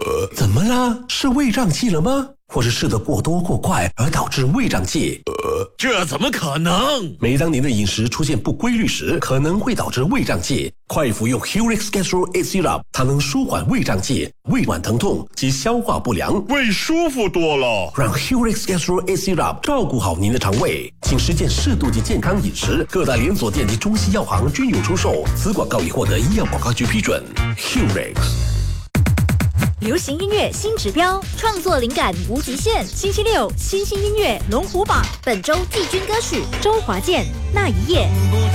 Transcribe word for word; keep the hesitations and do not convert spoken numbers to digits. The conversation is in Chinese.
呃，怎么了？是胃胀气了吗？或是吃得过多过快而导致胃胀气？ 呃，这怎么可能？ 每当您的饮食出现不规律时，可能会导致胃胀气。快服用 Helix Gastro eight Syrup， 它能舒缓胃胀气、胃脘疼痛及消化不良， 胃舒服多了。 让 Helix Gastro eight Syrup 照顾好您的肠胃，请实践适度及健康饮食。各大连锁店及中西药行均有出售。此广告已获得医药广告局批准。Helix。 流行音乐新指标，创作灵感无极限。星期六，新兴音乐龙虎榜，本周季军歌曲周华健《那一夜》。